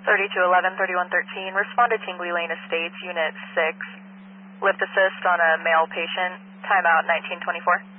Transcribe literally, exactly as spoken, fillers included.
thirty-two eleven, thirty-one thirteen, respond to Tingley Lane Estates, Unit six. Lift assist on a male patient. Timeout nineteen twenty-four.